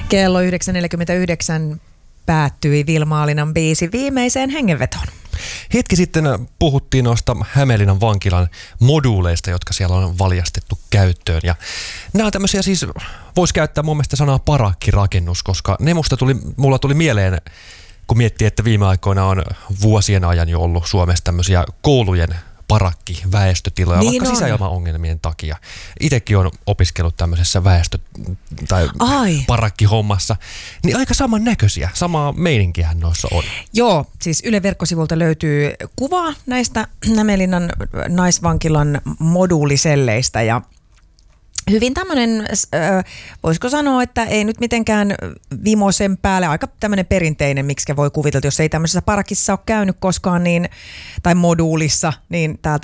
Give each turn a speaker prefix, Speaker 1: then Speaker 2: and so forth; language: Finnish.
Speaker 1: Kello 9.49 päättyi Vilma-Alinan biisi viimeiseen hengenvetoon.
Speaker 2: Hetki sitten puhuttiin noista Hämeenlinnan vankilan moduuleista, jotka siellä on valjastettu käyttöön. Ja nämä on tämmöisiä siis, voisi käyttää mun mielestä sanaa parakkirakennus, koska ne mulla tuli mieleen, kun miettii, että viime aikoina on vuosien ajan jo ollut Suomessa tämmöisiä koulujen parakkiväestötiloja, niin vaikka sisäilmaongelmien takia. Itsekin olen opiskellut tämmöisessä tai parakkihommassa. Niin aika samannäköisiä, samaa meininkiähän noissa on.
Speaker 1: Joo, siis Yle verkkosivulta löytyy kuva näistä Hämeenlinnan naisvankilan moduuliselleistä ja hyvin tämmöinen, voisiko sanoa, että ei nyt mitenkään vimosen päälle, aika tämmöinen perinteinen, miksi voi kuvitella, jos ei tämmöisessä parakissa ole käynyt koskaan, niin, tai moduulissa, niin täältä